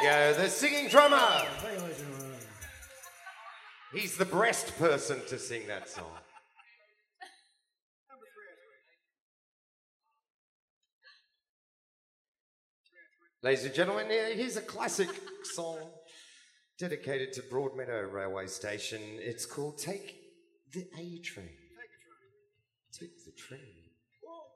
go, the singing drummer. He's the breast person to sing that song. Ladies and gentlemen, here's a classic song dedicated to Broadmeadow Railway Station. It's called Take the A Train. Take the train.